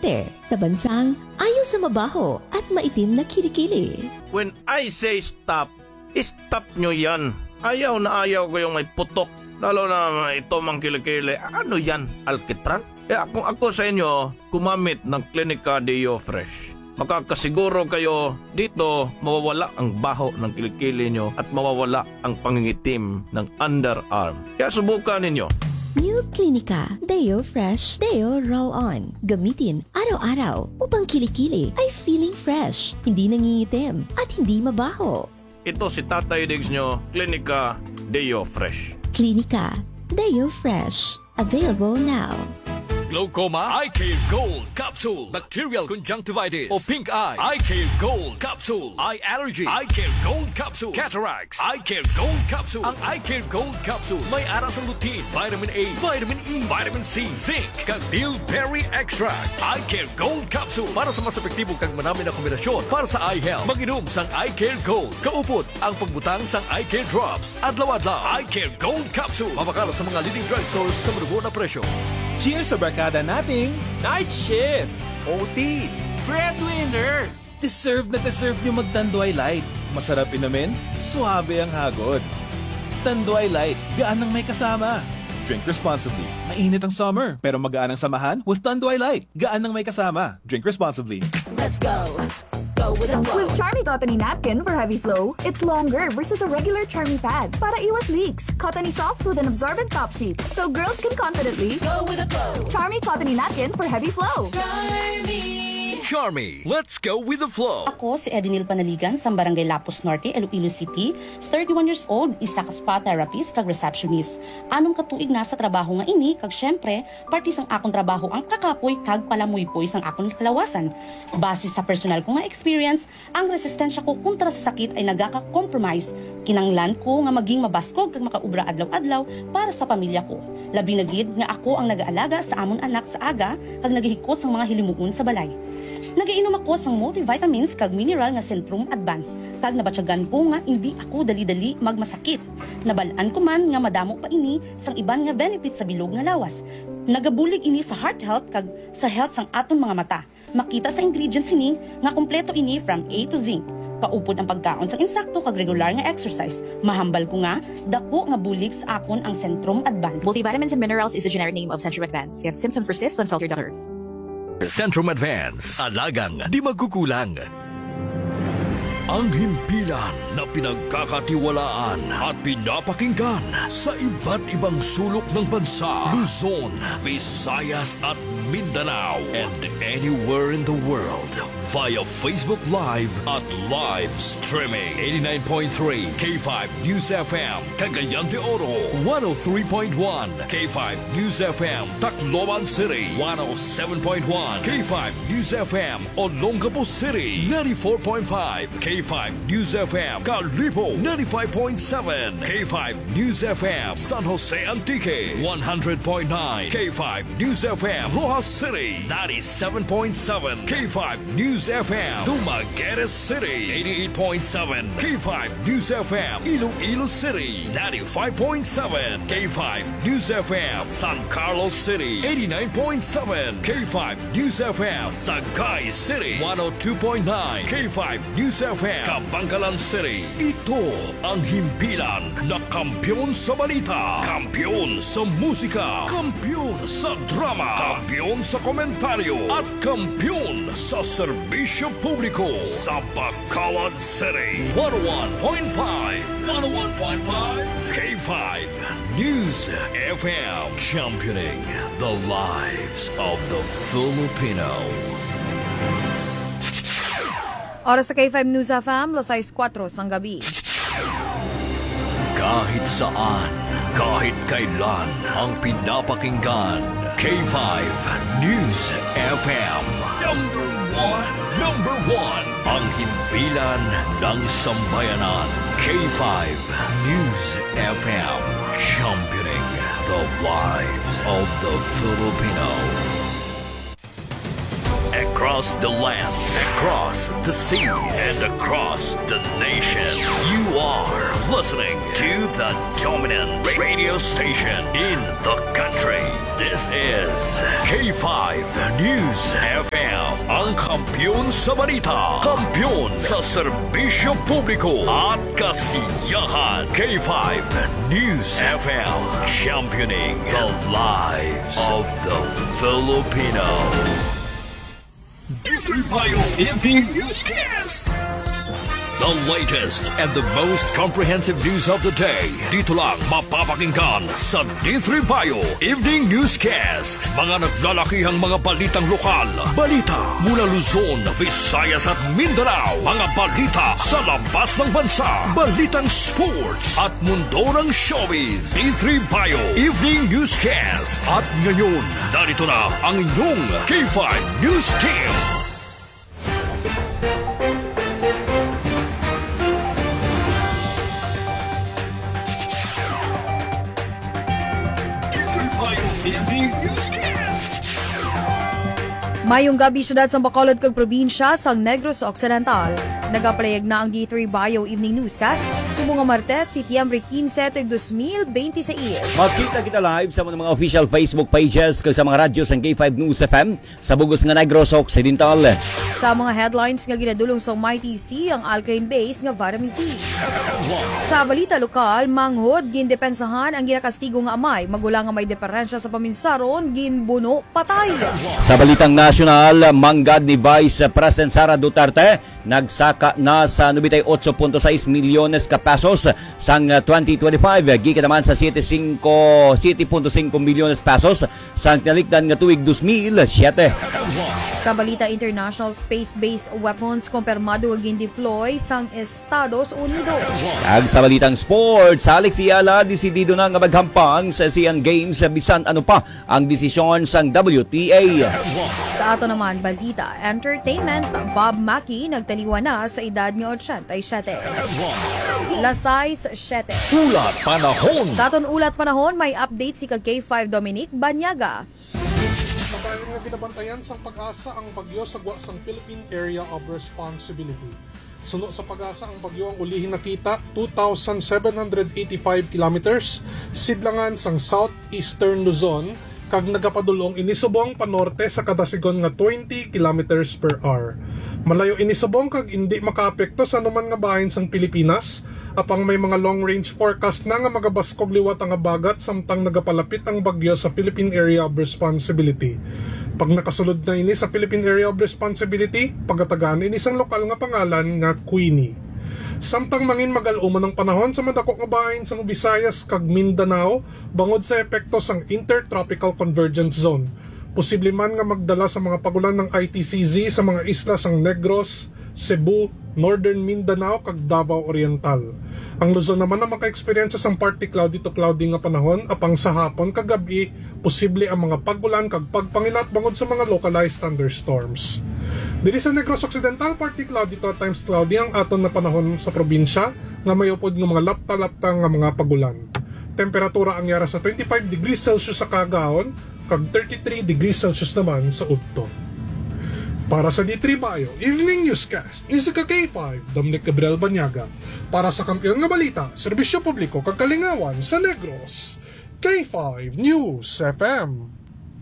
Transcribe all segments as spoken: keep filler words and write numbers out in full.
kilikili sa bansang ayaw sa mabaho at maitim na kilikili. When I say stop, stop nyo yan. Ayaw na ayaw ko yung may putok. Lalo na ito mang kilikili. Ano yan? Alkitran? Eh kung ako sa inyo, gumamit ng Clinica Deo Fresh. Makakasiguro kayo dito mawawala ang baho ng kilikili nyo at mawawala ang pangingitim ng underarm. Kaya subukan ninyo. New Clinica Deo Fresh Deo Roll-On. Gamitin araw-araw upang kilikili ay feeling fresh, hindi nangingitim at hindi mabaho. Ito si Tatay Diggs nyo, Clinica Deo Fresh. Clinica Deo Fresh. Available now. Glaucoma, Eye-Care Gold Capsule, Bacterial Conjunctivitis o Pink Eye, Eye-Care Gold Capsule, Eye Allergy, Eye-Care Gold Capsule, Cataracts, Eye-Care Gold Capsule. Ang Eye-Care Gold Capsule may aras ng lutein, vitamin A, vitamin E, vitamin C, zinc, kag bilberry extract. Eye-Care Gold Capsule para sa mas epektibo kag marami na kombinasyon para sa eye health. Mag-inom sang Eye-Care Gold. Kaupod ang pagbutang sang Eye-Care Drops. Adlaw-adlaw, Eye-Care Gold Capsule. Mabakala sa mga leading drugstores sa madugo na presyo. Cheers sa barkada nating Night Shift! O T! Breadwinner! Deserve na deserve nyo mag-Tanduay Light. Masarap inumin, suabe ang hagod. Tanduay Light, gaan ng may kasama. Drink responsibly. Mainit ang summer, pero magaan ang samahan with Tanduay Light. Gaan ng may kasama. Drink responsibly. Let's go! Go with the flow. With Charmy Cottony Napkin for heavy flow, it's longer versus a regular Charmy pad para iwas leaks. Cottony soft with an absorbent top sheet, so girls can confidently Go with the flow. Charmy Cottony Napkin for heavy flow. Charmy. Charmy, let's go with the flow. Ako si Edinil Panaligan sa Barangay Lapus Norte, Iloilo City, thirty-one years old, isa ka spa therapist kag receptionist. Anong katuig na sa trabaho nga ini kag syempre, parti sang akong trabaho ang kakapoy kag palamuypoy sang akong kalawasan. Base sa personal ko nga experience, ang resistensya ko kontra sa sakit ay nagaka-compromise. Kinanglan ko nga maging mabaskog kag makaubra adlaw-adlaw para sa pamilya ko. Labi na gid nga ako ang nag-aalaga sa amon anak sa aga kag naghihikot sang mga hilimuon sa balay. Nagainom ako sang multivitamins kag mineral nga Centrum Advance. Kag nabatyagan ko nga hindi ako dali-dali magmasakit. Nabalaan ko man nga madamo pa ini sang iban nga benefits sa bilog nga lawas. Nagabulig ini sa heart health kag sa health sang aton mga mata. Makita sa ingredients ini nga kompleto ini from A to Z. Paupod ang pagkaon sang insakto kag regular nga exercise. Mahambal ko nga dako nga bulig sa akon ang Centrum Advance. Multivitamins and minerals is the generic name of Centrum Advance. If symptoms persist, consult your doctor. Centrum Advance, alagang di magkukulang. Ang himpilan na pinagkakatiwalaan at pinapakinggan sa iba't ibang sulok ng bansa, Luzon, Visayas at Mindanao, and anywhere in the world via Facebook Live at live streaming. eighty-nine point three K five News F M, Cagayan de Oro, one oh three point one K five News F M, Tacloban City, one oh seven point one K five News F M, Olongapo City, ninety-four point five K five News F M, Calibo, ninety-five point seven K five News F M, San Jose Antique, one hundred point nine K five News F M, Rojas City, ninety-seven point seven K five News F M, Dumaguete City, eighty-eight point seven K five News F M, Iloilo City, ninety-five point seven K five News F M, San Carlos City, eighty-nine point seven K five News F M, Sagay City, one oh two point nine K five News F M, Kabangkalan City. Ito ang himpilan na kampyon sa balita, kampyon sa musika, kampyon sa drama, kampyon sa komentaryo, at kampyon sa serbisyo publiko sa Bacolod City. one oh one point five, one oh one point five K five News F M, championing the lives of the Filipino. Oras sa K five News F M, alas four sang gabi. Kahit saan, kahit kailan, ang pinapakinggan, K five News F M. Number one, number one, ang himpilan ng sambayanan, K five News F M, championing the lives of the Filipino. Across the land, across the seas, and across the nation, you are listening to the dominant radio station in the country. This is K five News F M. ang kampiyon sa balita, kampiyon sa serbisyo publiko at kasiyahan. K five News F M, championing the lives of the Filipino. D three Bayo Evening Newscast. The latest and the most comprehensive news of the day. Dito lang mapapakinggan sa D three Bayo Evening Newscast. Mga naglalakihang mga balitang lokal. Balita mula Luzon, Visayas at Mindanao. Mga balita sa labas ng bansa. Balitang sports at mundo ng showbiz. D three Bayo Evening Newscast. At ngayon, narito na ang inyong K five News Team. Mayong gabi syudad sa Bacolod kag probinsya sang Negros Occidental. Nagaplayag na ang D three Bayo Evening Newscast subong nga Martes, Setyembre quince, twenty twenty-six. Makita kita live sa mga official Facebook pages kag sa mga radyo sang K five News F M sa bugos nga Negros Occidental. Sa mga headlines nga ginadulong sa Mighty C ang alkaline base nga vitamin C. Sa balita lokal, manghod gindepensahan ang ginakastigo nga amay, magulang nga may diferensya sa paminsaron ginbuno patay. Sa balitang nasyonal, manggad ni Vice President Sara Duterte nagsaka na sa ninety-eight point six milyones ka pesos sang twenty twenty-five, gikan naman sa seventy point five milyones pesos sang tinalikdan nga tuig two thousand seven. Sa balita international, space-based weapons kumpirmado ang gin-deploy sang Estados Unidos. Ag sa balitang sports, Alex Ayala desidido na nga maghampang sa Asian Games bisan ano pa ang desisyon sang W T A. Sa ato naman balita entertainment, Bob Mackie nagtaliwa na sa edad nga eighty-seven. Lasay seven. Ulat panahon. Sa aton ulat panahon, may update si kag K five Dominic Banyaga. Pagkain nga ginabantayan sang pag-asa ang bagyo sa gwa sang Philippine Area of Responsibility. Suno sa pag-asa ang bagyo ang ulihin nakita two thousand seven hundred eighty-five kilometers sidlangan sang southeastern Luzon kag nagapadulong inisubong panorte sa kadasigon nga twenty kilometers per hour. Malayo inisubong kag hindi makaapekto sa anuman nga bahin sang Pilipinas, apang may mga long-range forecast na nga magabaskog liwat ang bagat samtang nagapalapit ang bagyo sa Philippine Area of Responsibility. Pag nakasulod na ini sa Philippine Area of Responsibility, pagatagaan ini sang lokal nga pangalan nga Queenie. Samtang mangin magal-uman ng panahon sa madako nga bahin sang Visayas kag Mindanao bangod sa epekto sang Intertropical Convergence Zone. Posible man nga magdala sa mga pagulan ng I T C Z sa mga isla sang Negros, Cebu, Northern Mindanao kag Davao Oriental. Ang Luzon naman na maka-experience sang partly cloudy to cloudy nga panahon apang sa hapon kag gabi posible ang mga pagulan kag pagpangilat bangod sa mga localized thunderstorms. Diri sa Negros Occidental, partly cloudy to at times cloudy ang aton na panahon sa probinsya nga mayupod ng mga lapta-lapta nga mga pagulan. Temperatura ang yara sa twenty-five degrees Celsius sa Cagaon kag thirty-three degrees Celsius naman sa Udto. Para sa D three Bayo Evening Newscast, ni sa K five Dominic Gabriel Banyaga. Para sa kampiyon nga balita, serbisyo publiko kag kalingawan sa Negros, K five News F M.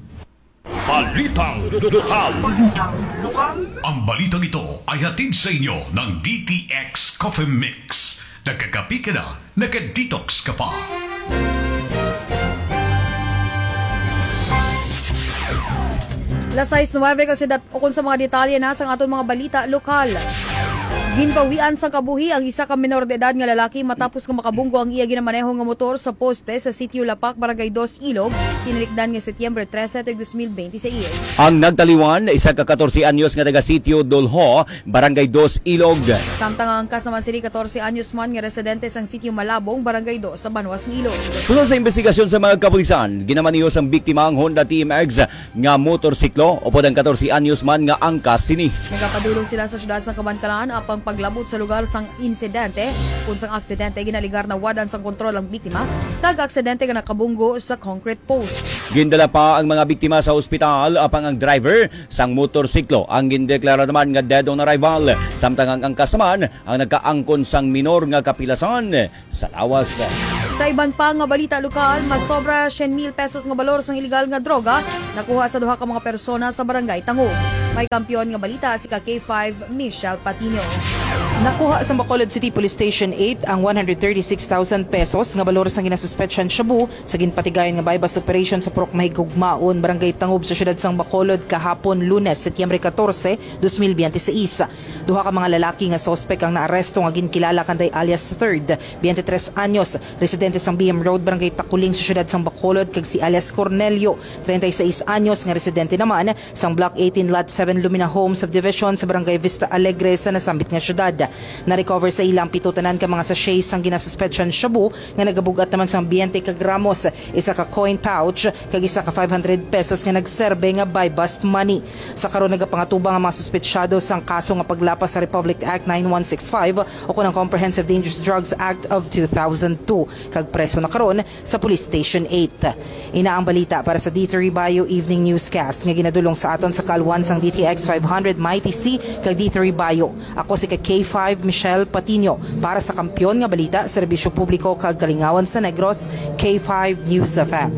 Balitang lokal. Balitang lokal. Ang balitang ito ay hatid sa inyo ng D T X Coffee Mix. Nagkakapi ka na, nagka-detox ka pa. Lasay nueve kasi dat ukon sa mga detalye na sa aton mga balita lokal. Ginpawian sang kabuhi ang isa ka menor de edad nga lalaki matapos nga makabunggo ang iya ginamaneho nga motor sa poste sa Sitio Lapak, Barangay two Ilog, kinilikdan nga Setyembre thirteen, twenty twenty-six. Ang nagtaliwan, isa ka fourteen anyos nga taga Sitio Dolho, Barangay two Ilog. Samtang ang angkas naman sili fourteen anyos man nga residente sang Sitio Malabong, Barangay two sa Banwas ng Ilog. Sunod sa investigasyon sa mga kapulisan, ginamaniyo sang biktima ang Honda T M X nga motorsiklo upod ang fourteen anyos man nga angkas sini. Nagapadulong sila sa syudad sang Kabankalan apang paglabot sa lugar sang insidente. Kung sang aksidente ginaligar na wadan sang kontrol ang biktima, kag aksidente nga nakabunggo sa concrete post. Gindala pa ang mga biktima sa ospital apang ang driver sang motorsiklo ang gindeklara naman nga dead on arrival. Samtang ang angkas naman ang nagkaangkon sang minor nga kapilasan sa lawas. Sa iban pa nga balita lokal, mas sobra ten mil pesos nga balor sang illegal nga droga nakuha sa duha ka mga persona sa Barangay Tangog. May kampiyon nga balita si ka K five Michelle Patino. Nakuha sa Bacolod City Police Station eight ang one hundred thirty-six thousand pesos nga balor sa ginasuspetsyan shabu sa ginpatigayon nga bypass operation sa Purok Mahigugmaon, Barangay Tangob sa siyudad sang Bacolod kahapon Lunes, Setyembre fourteen, twenty twenty-six. Duha ka mga lalaki nga sospek ang naaresto nga ginkilala kanday alias Third, twenty-tres anyos, residente sang B M Road, Barangay Takuling sa siyudad sang Bacolod, kag si alias Cornelio, thirty-six anyos, nga residente naman sang Block eighteen Lot seven Lumina Home Subdivision sa Barangay Vista Alegre sa nasambit nga siyudad. Na-recover sa ilang pitutanan ka mga sachets ang ginasuspetsyan shabu nga nagabugat naman sang twenty ka gramos, isa ka coin pouch, kag isa ka five hundred pesos nga nagserbe nga buy bust money. Sa karon nagapangatubang ang mga suspetsyado sang kaso nga paglapas sa Republic Act ninety-one sixty-five o kunang Comprehensive Dangerous Drugs Act of two thousand two, kag preso na karon sa Police Station eight. Ina ang balita para sa D three Bio Evening Newscast nga ginadulong sa aton sa Kalwan sang D T X five hundred Mighty C kag D three Bio. Ako si ka K five Michelle Patino para sa Kampiyon nga balita, serbisyo publiko kag Kalingawan sa Negros, K five News F M.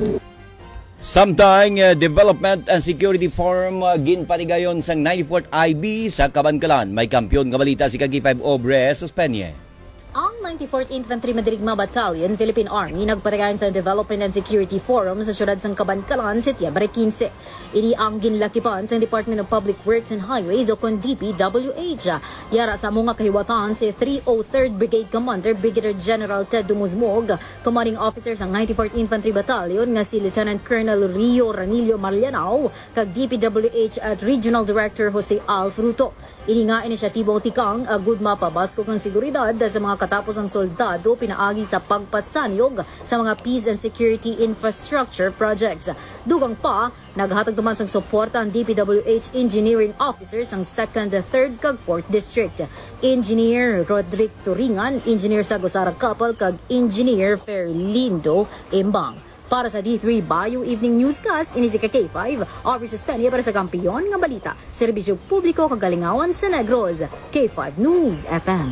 Samtang uh, Development and Security Forum uh, ginpanigayon sang ninety-fourth I B sa Kabankalan. May kampiyon nga balita si K five Obre Suspenye. Ang ninety-fourth Infantry Madirigma Battalion, Philippine Army, nagpatigayon sa Development and Security Forum sa siyudad sang Kabankalan, Setyembre fifteen. Ini ang ginlakipan sa Department of Public Works and Highways o kon D P W H. Yara sa mga kahiwatan si three oh third Brigade Commander Brigadier General Ted Dumuzmog, Commanding Officer sa ninety-fourth Infantry Battalion nga si Lieutenant Colonel Rio Ranillo Marianao, kag D P W H at Regional Director Jose Al Fruto. Ini nga inisyatibo tikang agud mapabasko kang seguridad sa mga katapos ang soldado pinaagi sa pagpasanyog sa mga peace and security infrastructure projects. Dugang pa, naghatag naman sang suporta ang D P W H engineering officers ang second, third kag fourth District. Engineer Rodrick Turingan, Engineer Sagosara Kapal kag Engineer Ferlindo Imbang. Para sa D three Bio Evening Newscast, ini si K five, Aubrey Suspenia para sa Kampiyon nga balita, serbisyo publiko kagalingawan sa Negros, K five News F M.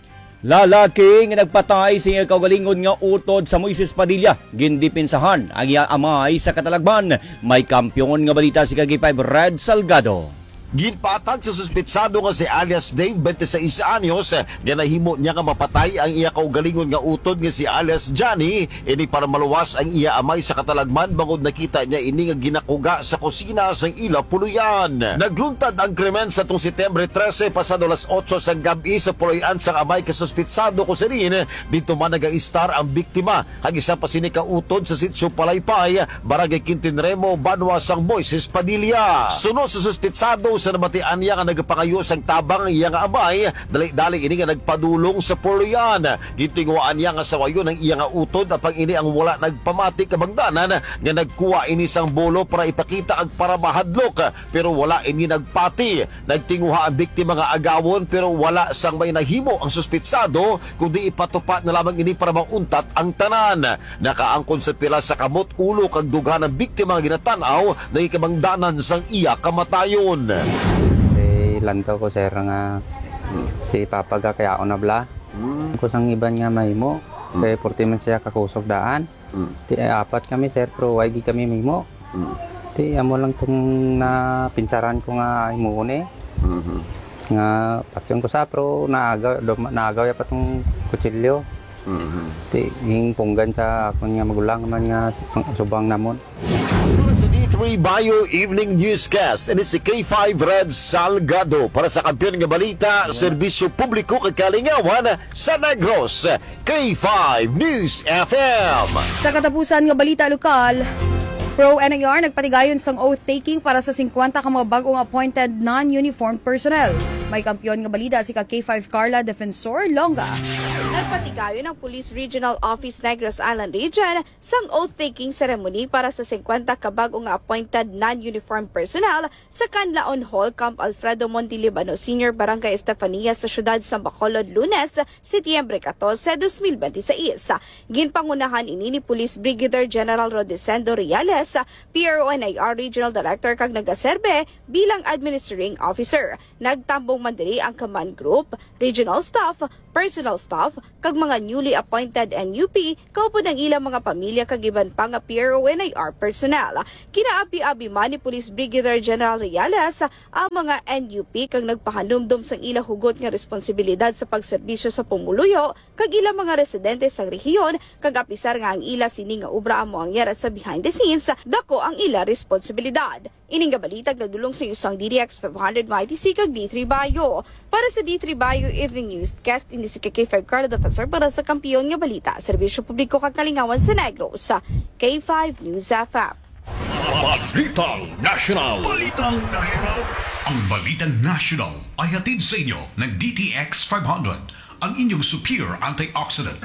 Lalaki nga nagpatay sa iya kaugalingon nga utod sa Moises Padilla, gindipinsahan ang iya amay sa Katalagban. May kampiyon nga balita si K five Red Salgado. Ginpatag sa suspetsado nga si alias Dave, twenty-six anyos, nga nahimo niya nga mapatay ang iya kaugalingon nga utod nga si alias Johnny, ini para maluwas ang iya amay sa Katalagman bangod nakita niya ini nga ginakuga sa kusina sang ila puluyan. Nagluntad ang krimen sa tung Setyembre thirteen pasado alas eight sa gabi sa puluyan sang amay ka suspetsado ko sirin. Dito man naga-star ang biktima, ang isa pa sini ka utod sa Sitio Palaypay, Barangay Quintinremo, Banwa sang Moises Padilla. Sunod sa suspetsado sa namatian niya nga nagapangayo sang tabang iya nga amay, dali-dali ini nga nagpadulong sa puluyan. Gitinguan niya nga sawayon ang iya nga utod apang ini ang wala nagpamati kabangdanan nga nagkuha ini sang bolo para ipakita ang para mahadlok, pero wala ini nagpati. Nagtinguha ang biktima nga agawon pero wala sang may nahimo ang suspetsado kundi ipatupa na lamang ini para mauntat ang tanan. Nakaangkon sa pila sa kamot, ulo kag duga ng biktima nga ginatanaw na ikabangdanan sang iya kamatayon. Eh, lantaw ko sir nga si Papa ga kaya ako nabla. Mm. Kung sang iban nga mahimo, mm. kaya porti man siya kakusog daan. Mm. Ti eh, apat kami sir, pero wagi kami mahimo. Mm. Ti amo lang itong napinsaran ko nga himune. Mm-hmm. Nga pasyon ko sa pero naagaw, naagaw ya pa itong kutsilyo. Mm-hmm. Ti yung punggan sa akong nga magulang man nga subang namon. Sa D three Bio Evening Newscast, and it's si K five Red Salgado para sa Kampiyon nga balita, serbisyo publiko kagalingawan sa Negros, K five News F M. Sa katapusan nga balita lokal, Pro N A R nagpatigayon sang oath-taking para sa fifty ka mga bagong appointed non-uniformed personnel. May kampiyon nga balita si ka K five Carla Defensor Longa. Nagpatigayon ang Police Regional Office Negros Island Region sang oath-taking ceremony para sa fifty ka bagong appointed non-uniformed personnel sa Canlaon Hall, Camp Alfredo Montelibano Senior Barangay Estefania sa siyudad sa Bacolod, Lunes, Setyembre fourteen, twenty twenty-six. Ginpangunahan ini ni Police Brigadier General Rodesendo Reales, P R O N A R Regional Director kag nagaserbe bilang Administrating Officer. Nagtambong man diri ang command group, regional staff, personal staff, kag mga newly appointed N U P, kaupo ng ilang mga pamilya kag iban pa nga P R O N I R personnel. Kinaabi-abi man ni Police Brigadier General Reales ang mga N U P kag nagpahanumdum sang ilang hugot nga responsibilidad sa pagserbisyo sa pumuluyo kag ilang mga residente sa rehiyon kag apisar nga ang ila sini nga obra amo ang yara sa behind the scenes, dako ang ila responsibilidad. Ining nga balitag nagdulong sa usang D D X five hundred Y T C kag D three Bayo. Para sa D three Bayo Evening News, guest ini si K five Carlo Defensor para sa kampiyon nga balita, serbisyo publiko kag kalingawan sa Negros sa K five News F M. Balitang National. Balitang National. Ang Balitang National ay hatid sa inyo ng D T X five hundred, ang inyong superior antioxidant.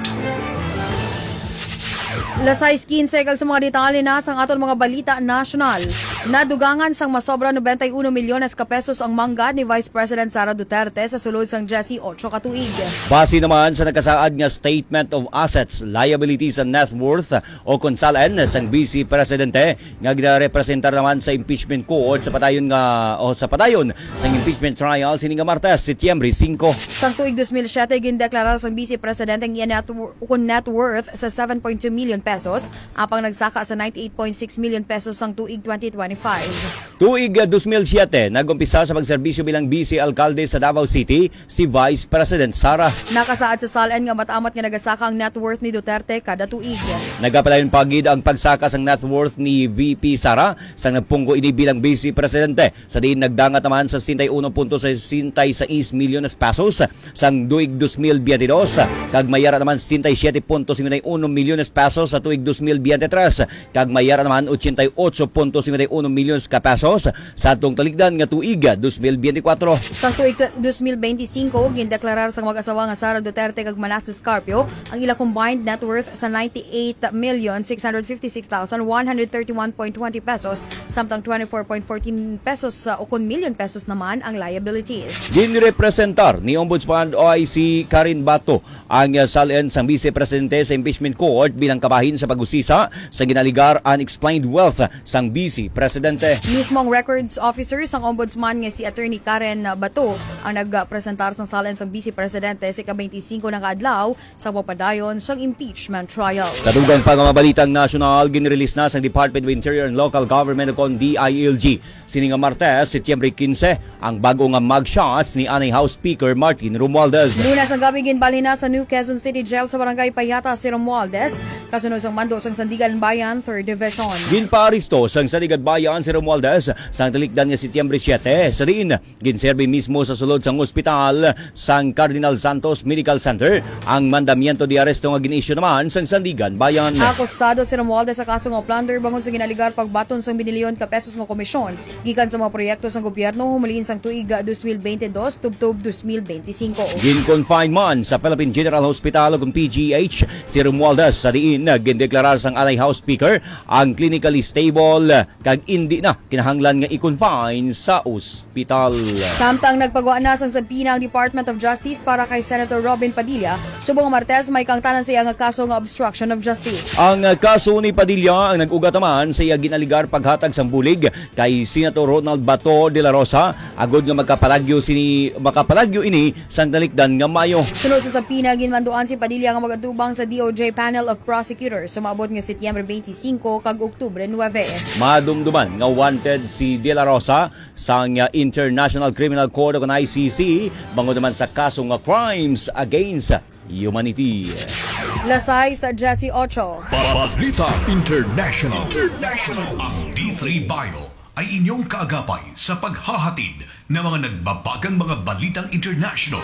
Lasay fifteen kag sa mga detalye na sang aton mga balita national. Nadugangan sang masobra ninety-one milyones ka pesos ang manggad ni Vice President Sara Duterte sa sulod sang Jesse eight ka tuig. Base naman sa nakasaad nga Statement of Assets, Liabilities and Net Worth o konsalan sang Vice Presidente nga ginarepresentar naman sa impeachment court sa padayon nga o sa padayon sang impeachment trial sining nga Martes, Setyembre five. Sang tuig two thousand seven gindeklarar sang Vice Presidente nga net, net worth sa seven point two million pesos, apang nagsaka sa ninety-eight point six million pesos sang tuig twenty twenty-five. Tuig two thousand seven, nagumpisa sa pagserbisyo bilang Vice Alcalde sa Davao City si Vice President Sara. Nakasaad sa salan nga matamat nga nagasaka ang net worth ni Duterte kada tuig. Nagapalayon pagid ang pagsaka sang net worth ni V P Sara sang nagpunggo ini bilang Vice Presidente sa diin nagdangat naman sa sixty-one point sixty-six milyones pesos sang tuig two thousand twenty-two kag mayara naman sixty-seven point fifty-one milyones pesos sa tuig two thousand twenty-three kag mayara naman eighty-eight point fifty-one milyones ka pesos sa atong taligdan nga tuig two thousand twenty-four. Sa tuig two thousand twenty-five gindeklarar sang mag-asawa nga Sara Duterte kag Manasseh Carpio ang ila combined net worth sa ninety-eight million six hundred fifty-six thousand one hundred thirty-one point two zero pesos samtang twenty-four point one four pesos sa ukon million pesos naman ang liabilities. Ginrepresentar ni Ombudsman O I C Karin Bato ang salin sang Vice Presidente sa impeachment court bilang kabahin sa pag-usisa sa ginaligar unexplained wealth sang Vice Presidente. Mismong records officer sang ombudsman nga si Attorney Karen Bato ang nagpresentar sang salin sang Vice Presidente sa twenty-five na adlaw sa papadayon sang impeachment trial. Kadugang pa nga balitang national, ginrelease na sang Department of Interior and Local Government o D I L G sining nga Martes, Setyembre fifteen, ang bago nga mugshots ni Anay House Speaker Martin Romualdez. Lunas ang gabi ginbalhin na sa New Quezon City Jail sa Barangay Payata si Romualdez kasunod sang mando sang Sandigan Bayan third Division. Ginpaaristo sang Sandigan Bayan si Romualdez sang talikdan nga Setyembre seven sa diin ginserbi mismo sa sulod sang ospital sang Cardinal Santos Medical Center ang mandamiento di aresto nga ginisyu naman sang Sandigan Bayan. Akusado si Romualdez sa kaso nga plunder bangon sa ginaligar pagbaton sang binilyon ka pesos nga komisyon gikan sa mga proyekto sang gobyerno humaliin sang tuig two thousand twenty-two tubtob two thousand twenty-five. Gin-confine man sa Philippine General Hospital ug P G H si Romualdez sa diin gindeklarar sang Anay House Speaker ang clinically stable kag indi na kinahanglan nga i-confine sa ospital. Samtang nagpagawa na sang sabina ang Department of Justice para kay Senator Robin Padilla subong Martes may kangtanan sa iya nga kaso nga obstruction of justice. Ang kaso ni Padilla ang nag-ugat naman sa iya ginaligar paghatag sang bulig kay Senator Ronald Bato de la Rosa agod nga magkapalagyo sini makapalagyo ini sang talikdan nga Mayo. Sunod sa sabina ginmanduan si Padilla nga magatubang sa D O J Panel of Prosecutors sumabot nga Setyembre twenty-five kag Oktubre nine. Madumduman nga wanted si De La Rosa sang International Criminal Court o I C C bangod naman sa kaso nga crimes against humanity. Lasay sa Jesse eight. Balita International. International. Ang D three Bio ay inyong kaagapay sa paghahatid ng mga nagbabagang mga balitang international.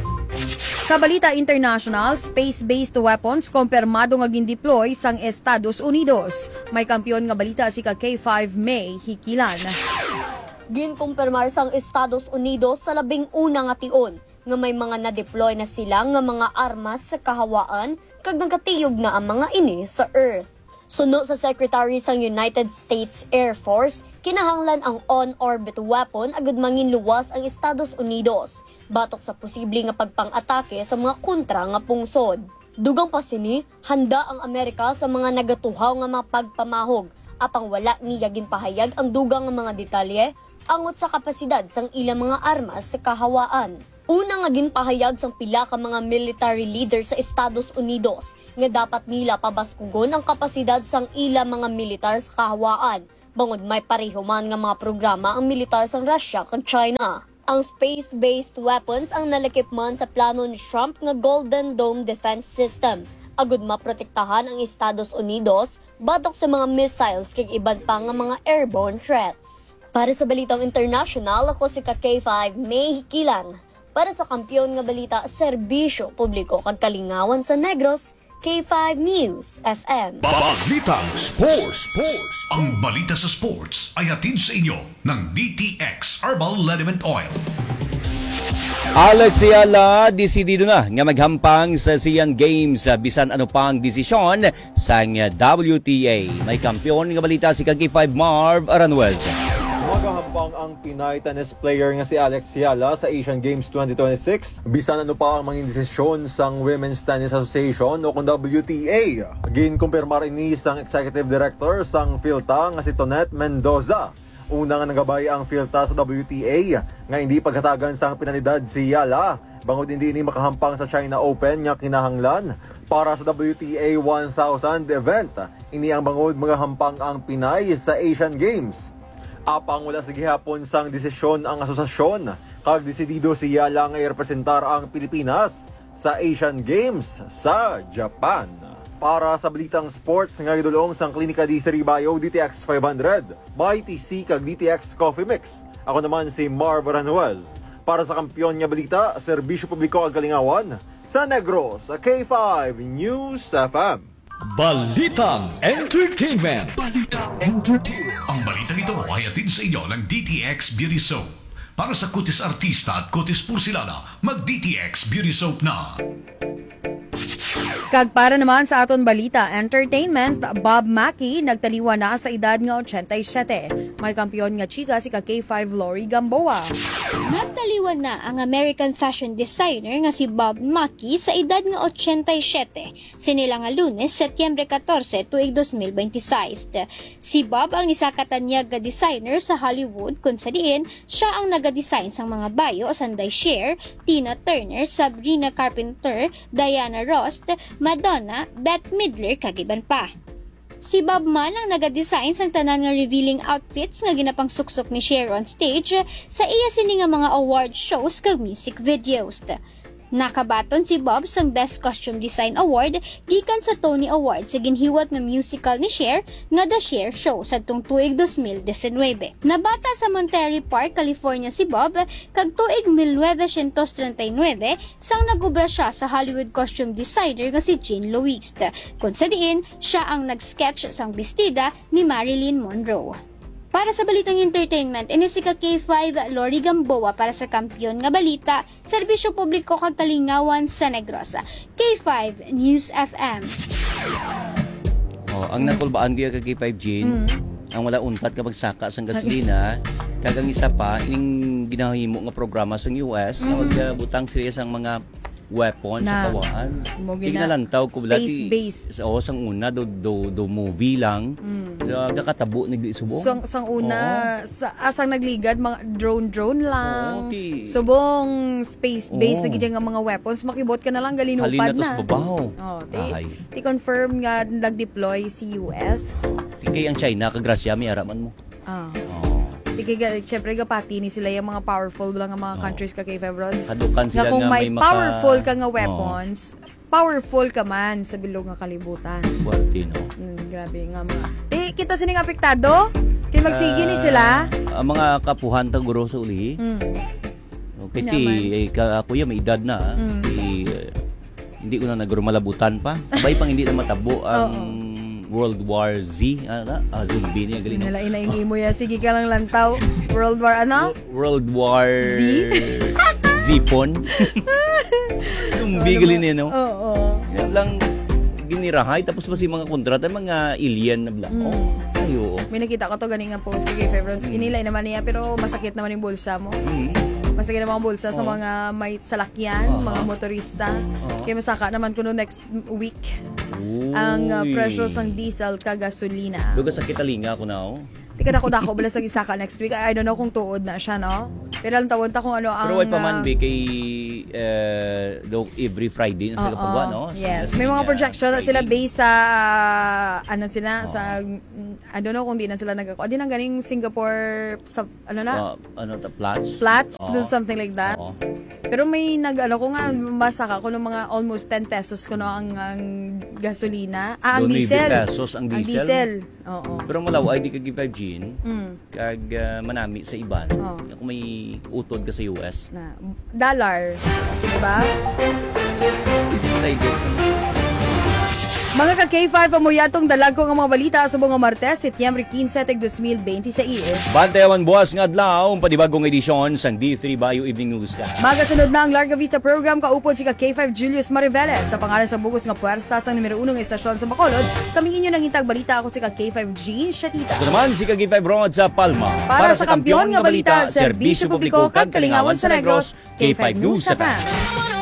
Sa balita international, space-based weapons kumpirmado nga gindeploy sang Estados Unidos. May kampiyon nga balita si K five May Hikilan. Ginkumpirmar sang Estados Unidos sa labing una nga tion nga may mga na-deploy na sila nga mga armas sa kahawaan kag nagkatiyog na ang mga ini sa Earth. Suno sa Secretary sang United States Air Force, kinahanglan ang on-orbit weapon agad manginluwas ang Estados Unidos batok sa posible nga pagpang-atake sa mga kontra nga pungsod. Dugang pa sini, handa ang Amerika sa mga nagatuhaw nga mga pagpamahog apang wala niya ginpahayag ang dugang nga mga detalye angot sa kapasidad sang ilang mga armas sa kahawaan. Una nga ginpahayag sang pila ka mga military leader sa Estados Unidos nga dapat nila pabaskugon ang kapasidad sang ila mga militar sa kahawaan. Bangod may pareho man nga mga programa ang militar sang Russia kag China. Ang space-based weapons ang nalakip man sa plano ni Trump nga Golden Dome Defense System. Agud maprotektahan ang Estados Unidos batok sa mga missiles kag iban pa nga mga airborne threats. Para sa balitang international, ako si K five May Hikilan. Para sa kampiyon nga balita, serbisyo publiko kag kalingawan sa Negros, K five News F M. Balitang Sports. Sports. Ang balita sa sports ay hatid sa inyo ng D T X Herbal Liniment Oil. Alex Ayala, desidido na nga maghampang sa Asian Games bisan ano pang desisyon sang W T A. May kampiyon nga balita si K five Marv Aranwez. Magahampang ang Pinay tennis player nga si Alex Ayala sa Asian Games twenty twenty-six. Bisan ano pa ang mga desisyon sang Women's Tennis Association o kung W T A. Ginkumpirmar ini sang Executive Director sang PhilTA nga si Tonette Mendoza. Una nga nagabay ang PhilTA sa W T A nga hindi paghatagan sang penalidad si Ayala. Bangod hindi ini makahampang sa China Open nga kinahanglan para sa W T A one thousand event. Ini ang bangod magahampang ang Pinay sa Asian Games. Apang wala sa gihapon sang desisyon ang asosasyon kag desidido si Ayala nga i-representar ang Pilipinas sa Asian Games sa Japan. Para sa balitang sports nga gidulong sang Klinika D three Bio D T X five hundred, by T C kag D T X Coffee Mix. Ako naman si Marv Aranwez. Para sa kampiyon nga balita, serbisyo publiko kag kalingawan sa Negros, K five News F M. Balitang Entertainment. Balitang Entertainment. Ang balitang ito ay hatid sa inyo ng D T X Beauty Soap. Para sa kutis artista at kutis porcelana, mag-D T X Beauty Soap na. Kag para naman sa aton balita entertainment, Bob Mackie nagtaliwa na sa edad nga eighty-seven. May kampiyon nga chika si K five Lori Gamboa. Nagtaliwa na ang American fashion designer nga si Bob Mackie sa edad nga eighty-seven. Sinila nga Lunes, Setyembre fourteen, tuig twenty twenty-six. Si Bob ang isa ka tanyag nga designer sa Hollywood kung sa diin siya ang nagadesign sang mga bayo sanday Cher, Tina Turner, Sabrina Carpenter, Diana Ross, Madonna, Bette Midler kagiban pa. Si Bob man ang nagadesign sang tanan nga revealing outfits nga ginapang suksok ni Cher on stage sa iya sini nga mga award shows kag music videos. Nakabaton si Bob sang Best Costume Design Award gikan sa Tony Awards sa ginhiwat nga musical ni Cher nga The Cher Show sa tung tuig twenty nineteen. Nabata sa Monterey Park, California si Bob kag tuig nineteen thirty-nine sang nagubra siya sa Hollywood costume designer nga si Jean Louis. Kung sa diin, siya ang nag-sketch sang bestida ni Marilyn Monroe. Para sa balitang entertainment, ini si K five Lori Gamboa para sa kampiyon nga balita, serbisyo publiko kag kalingawan sa Negros. K five News F M. Oh, ang nakulbaan giya kag K five Jean, mm. ang wala untat kapag saka sang gasolina, kag ang isa pa ining ginahimo nga programa sa U S mm. na magbutang sila sang mga weapon sa kawaan. Tignalantaw ko bulati. Space-based. Oo, sang una do do, do movie lang. Mm. Gakatabo ni subong. Sang sang una oo. Sa asang nagligad mga drone drone lang. Oo, ti. Subong space-based na gid nga mga weapons makibot ka na lang galinupad na. Halina tos babaw. Oh, ti. Ti confirm nga nag-deploy si U S. Ti kay ang China kag Russia mi araman mo. Ah. Kaya syempre kapati ni sila yung mga powerful lang ang mga countries ka kay Februaries. Kadukan sila nga kung nga may, may powerful maka... ka nga weapons, oh. powerful ka man sa bilog nga kalibutan. Buwerte, no? Mm, grabe nga mga. Eh, kita sining apektado? Kaya magsigi uh, ni sila? Ang mga kapuhan taguro sa uli. Mm. Okay, ti, eh, ako yan, may edad na. Mm. Ti, uh, hindi ko na nagurumalabutan pa. Sabay pang hindi na matabo ang... Oh, oh. World War Z, ano? Ah, zombie niya, galing. Nalainaingi mo yan. Sige ka lang lantaw. World War ano? World War... Z? Zipon. Zombie, galing niya, no? Oo. Oh, oh. Yan lang, ginirahay. Tapos mas yung mga kontrata, mga alien na blanco. Mm. Ayo. May nakita ko to ganing nga post kay February. Mm. Inilay naman niya, pero masakit naman yung bulsa mo. Mm. Masakit naman ang bulsa oh. sa mga may salakyan, uh-huh. mga motorista. Uh-huh. Kaya masaka naman kuno next week. Uy. Ang uh, presyo sang diesel kag gasolina. Duga sa kitalinga ko na, oh. Di ka dako-dako bala sa gisaka next week. I don't know kung tuod na siya, no? Pero lang tawon ta kung ano ang... Pero why pa man ah, be kay uh, do every Friday na sila oo, pagwa, no? Yes. Sa- May mga sa- projection na Friday. sila based sa, ano sila, sa, mm, I don't know kung di na sila nag-ako. Di na ganing Singapore, sa, ano na? Uh, ano ta flats? Flats, Oo. do something like that. Oo. Pero may nag, ano ko nga, basa ka, kung mga almost ten pesos ko no ang, ang gasolina. Ah, ang Doon may diesel. pesos ang diesel. Ang diesel. Oo. Pero malaw ay di ka give gin. Mm. Kag uh, manami sa iban. Oo. Kung may utod ka sa U S. Na, dollar. Diba? Mga ka-K five, amuyatong dalag ko ng mga balita sa mga Martes, Setyembre quince, twenty twenty-six. Bantayawan buwas nga adlaw, panibagong edisyon sa D three Bayo Evening News. Magasunod na ang Larga Vista program, kaupod si ka-K five Julius Mariveles sa pangalan sa bugos nga puwersa sa numero unong estasyon sa Bacolod. Kaming inyo nang intag balita, ako si ka-K five Jean Shatita. Ito naman si K five Rod sa Palma. Para, sa kampiyon nga balita, serbisyo publiko kag kalingawan sa Negros, K five News sa F M.